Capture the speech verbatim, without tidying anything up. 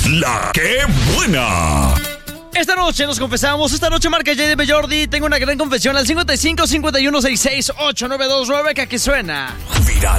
La que buena. Esta noche nos confesamos, esta noche marca J D Jordi. Tengo una gran confesión al cincuenta y cinco, cincuenta y uno, sesenta y seis, ochenta y nueve veintinueve, que aquí suena.